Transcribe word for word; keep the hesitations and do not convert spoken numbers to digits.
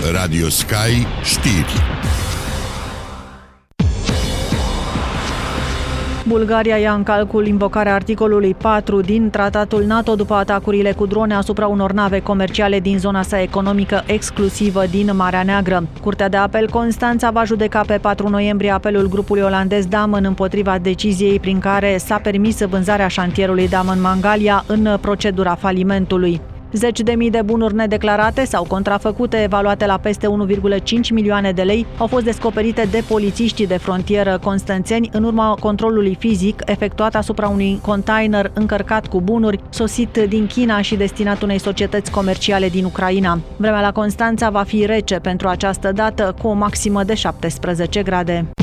Radio Sky Știri. Bulgaria ia în calcul invocarea articolului patru din Tratatul NATO după atacurile cu drone asupra unor nave comerciale din zona sa economică exclusivă din Marea Neagră. Curtea de apel Constanța va judeca pe patru noiembrie apelul grupului olandez Damen împotriva deciziei prin care s-a permis vânzarea șantierului Damen Mangalia în procedura falimentului. Zeci de mii de bunuri nedeclarate sau contrafăcute, evaluate la peste unu virgulă cinci milioane de lei, au fost descoperite de polițiștii de frontieră constanțeni în urma controlului fizic efectuat asupra unui container încărcat cu bunuri, sosit din China și destinat unei societăți comerciale din Ucraina. Vremea la Constanța va fi rece pentru această dată, cu o maximă de șaptesprezece grade.